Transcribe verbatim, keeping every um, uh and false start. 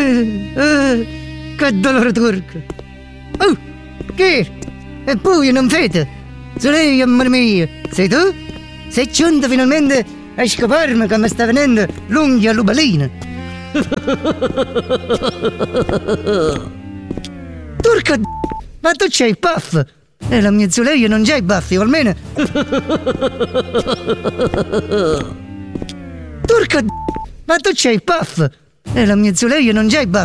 Eh, eh, che dolore turco. Oh, che? E poi non vede? Zuleia, amore mia, sei tu? Sei giunta finalmente a scoparmi che mi sta venendo l'unghia lubalina. Turca d***, ma tu c'hai i baffi? E la mia Zuleia non c'ha i baffi, o almeno... Turca d***, ma tu c'hai i baffi? E la mia Zuleia non c'ha i baffi.